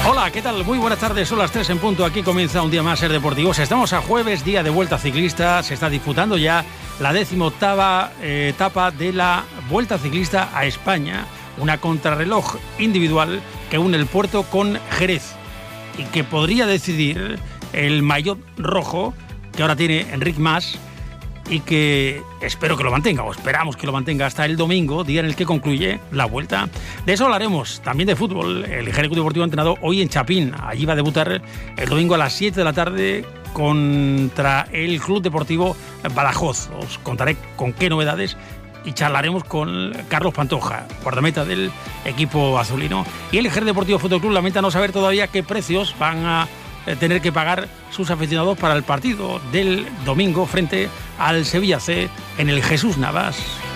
Hola, ¿qué tal? Muy buenas tardes, son las 3 en punto. Aquí comienza un día más Ser Deportivos. Estamos a jueves, día de Vuelta Ciclista. Se está disputando ya la 18ª etapa de la Vuelta Ciclista a España. Una contrarreloj individual que une el Puerto con Jerez y que podría decidir el maillot rojo que ahora tiene Enric Mas y que espero que lo mantenga, o esperamos que lo mantenga hasta el domingo, día en el que concluye la Vuelta. De eso hablaremos, también de fútbol. El Jerez Deportivo ha entrenado hoy en Chapín. Allí va a debutar el domingo a las 7 de la tarde contra el Club Deportivo Badajoz. Os contaré con qué novedades y charlaremos con Carlos Pantoja, guardameta del equipo azulino. Y el Jerez Deportivo Fútbol Club lamenta no saber todavía qué precios van a tener que pagar sus aficionados para el partido del domingo frente al Sevilla C en el Jesús Navas.